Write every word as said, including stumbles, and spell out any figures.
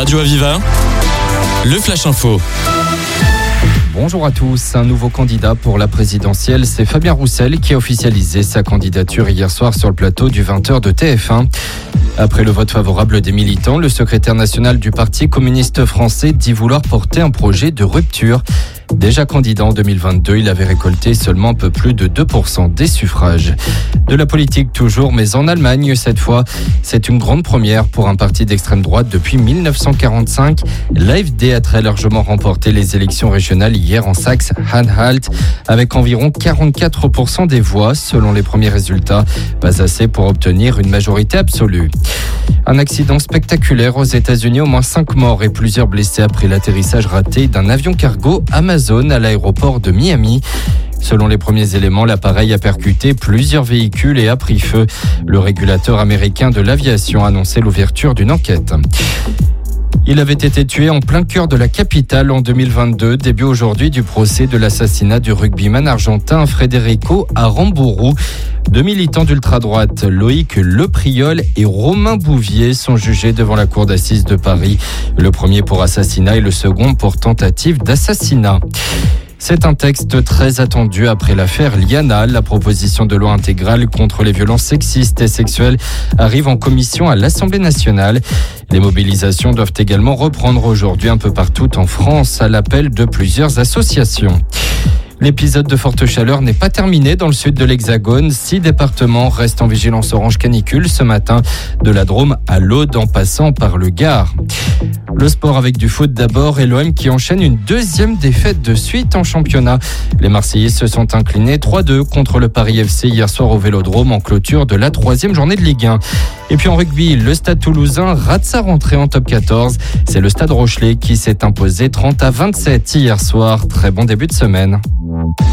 Radio Aviva, le Flash Info. Bonjour à tous. Un nouveau candidat pour la présidentielle, c'est Fabien Roussel qui a officialisé sa candidature hier soir sur le plateau du vingt heures de T F un. Après le vote favorable des militants, le secrétaire national du Parti communiste français dit vouloir porter un projet de rupture. Déjà candidat en deux mille vingt-deux, il avait récolté seulement un peu plus de deux pour cent des suffrages. De la politique toujours, mais en Allemagne cette fois. C'est une grande première pour un parti d'extrême droite depuis mille neuf cent quarante-cinq. L'A F D a très largement remporté les élections régionales hier en Saxe-Anhalt avec environ quarante-quatre pour cent des voix selon les premiers résultats. Pas assez pour obtenir une majorité absolue. Un accident spectaculaire aux États-Unis, au moins cinq morts et plusieurs blessés après l'atterrissage raté d'un avion cargo Amazon à l'aéroport de Miami. Selon les premiers éléments, l'appareil a percuté plusieurs véhicules et a pris feu. Le régulateur américain de l'aviation a annoncé l'ouverture d'une enquête. Il avait été tué en plein cœur de la capitale en deux mille vingt-deux, début aujourd'hui du procès de l'assassinat du rugbyman argentin Federico Aramburu. Deux militants d'ultra-droite, Loïc Lepriol et Romain Bouvier, sont jugés devant la cour d'assises de Paris. Le premier pour assassinat et le second pour tentative d'assassinat. C'est un texte très attendu après l'affaire Liana. La proposition de loi intégrale contre les violences sexistes et sexuelles arrive en commission à l'Assemblée nationale. Les mobilisations doivent également reprendre aujourd'hui un peu partout en France à l'appel de plusieurs associations. L'épisode de forte chaleur n'est pas terminé dans le sud de l'Hexagone. Six départements restent en vigilance orange canicule ce matin, de la Drôme à l'Aude en passant par le Gard. Le sport avec du foot d'abord et l'O M qui enchaîne une deuxième défaite de suite en championnat. Les Marseillais se sont inclinés trois deux contre le Paris F C hier soir au Vélodrome en clôture de la troisième journée de Ligue un. Et puis en rugby, le Stade Toulousain rate sa rentrée en top quatorze. C'est le Stade Rochelais qui s'est imposé trente à vingt-sept hier soir. Très bon début de semaine.